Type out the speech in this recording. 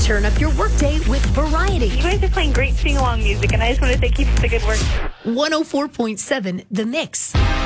Turn up your workday with variety. You guys are playing great sing-along music, and I just want to say keep up the good work. 104.7 The Mix.